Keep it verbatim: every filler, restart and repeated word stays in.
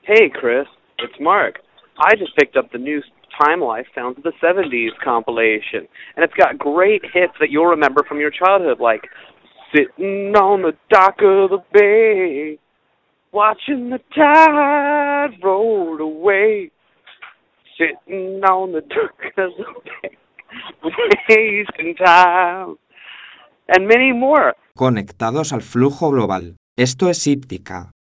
Hey, Chris, it's Mark. I just picked up the new Time Life Sounds of the seventies compilation, and it's got great hits that you'll remember from your childhood, like Sitting on the Dock of the Bay, Watching the Tide Roll Away, Sitting on the Dock of the Bay, Wasting Time, and many more. Conectados al flujo global. Esto es Íptica.